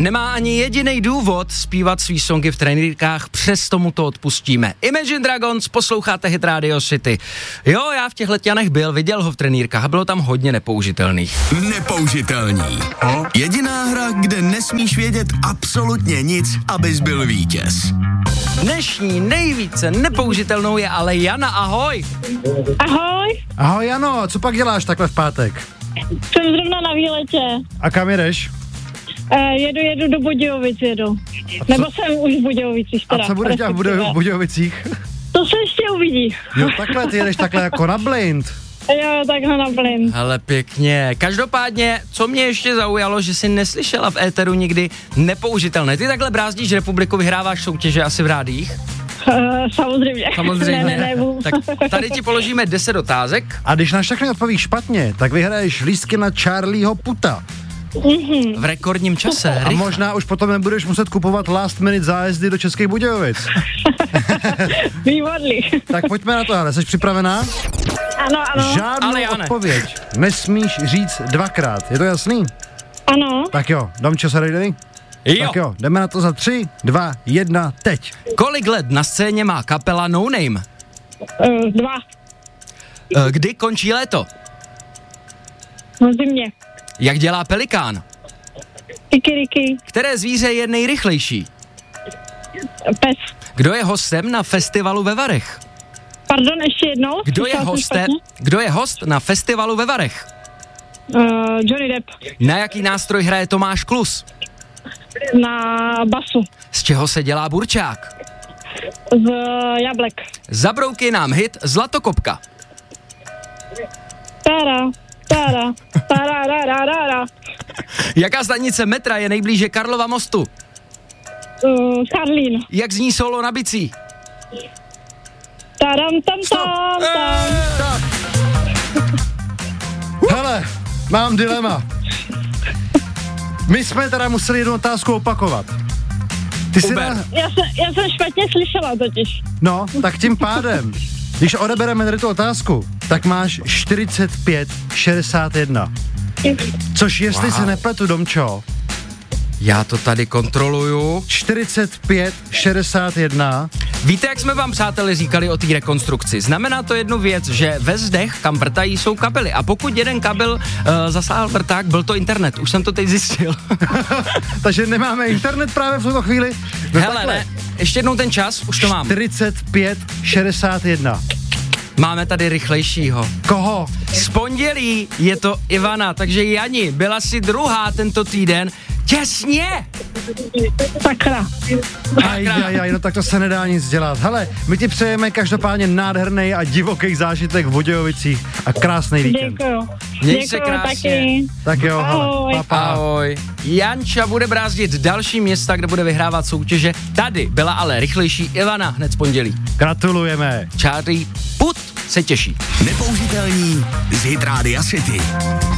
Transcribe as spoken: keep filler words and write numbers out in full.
Nemá ani jediný důvod zpívat svý songy v trenýrkách, přesto mu to odpustíme. Imagine Dragons, posloucháte Hit Radio City. Jo, já v těch Letňanech byl, viděl ho v trenýrkách a bylo tam hodně nepoužitelných. Nepoužitelný. Jediná hra, kde nesmíš vědět absolutně nic, abys byl vítěz. Dnešní nejvíce nepoužitelnou je ale Jana, ahoj. Ahoj. Ahoj Jano, co pak děláš takhle v pátek? Jsem zrovna na výletě. A kam jedeš? Uh, jedu, jedu do Budějovic, jedu. Nebo jsem už v Budějovicích teda. A co budeš dělat v Budějo- Budějovicích? To se ještě uvidí. Jo, takhle, ty jedeš takhle jako na blind. Jo, takhle na blind. Ale pěkně. Každopádně, co mě ještě zaujalo, že jsi neslyšela v éteru nikdy nepoužitelné. Ty takhle brázdíš republiku, vyhráváš soutěže asi v rádiích? Uh, samozřejmě. Samozřejmě. Ne, ne, ne, tak tady ti položíme deset otázek. A když na všechny odpovíš špatně, tak vyhraješ lístky na Charlieho Puta. Mm-hmm. V rekordním čase. A možná už potom nebudeš muset kupovat last minute zájezdy do Českých Budějovic. Výborný. Tak pojďme na to, ale jsi připravená? Ano, ano. Žádnou Ale odpověď nesmíš říct dvakrát, je to jasný? Ano. Tak jo, Domčo, se ready? Jo. Tak jo, jdeme na to za tři, dva, jedna, teď. Kolik let na scéně má kapela No Name? Uh, dva. E, Kdy končí léto? No zimě. Jak dělá pelikán? Kikiriki. Které zvíře je nejrychlejší? Pes. Kdo je hostem na festivalu ve Varech? Pardon, ještě jednou. Kdo je, Slyšela jsem hoste, špatně? kdo je host na festivalu ve Varech? Uh, Johnny Depp. Na jaký nástroj hraje Tomáš Klus? Na basu. Z čeho se dělá burčák? Z jablek. Zabrouky nám hit Zlatokopka. Tára. Tára. Tára, tára, tára. Jaká stanice metra je nejblíže Karlova mostu? Uh, Karlín. Jak zní solo na bicí? Taram, tam, tam, tam. Hele, mám dilema. My jsme teda museli jednu otázku opakovat. Ty jsi Uber. na... Já jsem, já jsem špatně slyšela totiž. No, tak tím pádem, když odebereme tady tu otázku, tak máš čtyřicet pět šedesát jedna. Což jestli Wow. se nepletu, Domčo, Já to tady kontroluju. čtyřicet pět šedesát jedna. Víte, jak jsme vám, přáteli, říkali o té rekonstrukci? Znamená to jednu věc, že ve zdech, kam vrtají, jsou kabely. A pokud jeden kabel uh, zasáhl vrták, byl to internet. Už jsem to teď zjistil. Takže nemáme internet právě v tuto chvíli. No Hele, takhle. ne, ještě jednou ten čas, už to mám. čtyřicet pět šedesát jedna. Máme tady rychlejšího. Koho? Z pondělí je to Ivana, takže Jani, byla si druhá tento týden. Těsně! Sakra. Aj, aj, aj, no tak to se nedá nic dělat. Hele, my ti přejeme každopádně nádherný a divoký zážitek v Budějovicích a krásný víkend. Děkuju. Měj se Děkuju krásně. taky. Tak jo, Ahoj. hele, pa, pa. Ahoj. Janča bude brázdit další města, kde bude vyhrávat soutěže. Tady byla ale rychlejší Ivana hned z pondělí. Gratulujeme. Charlie Put se těší. Nepoužitelní z Hit Rádia City.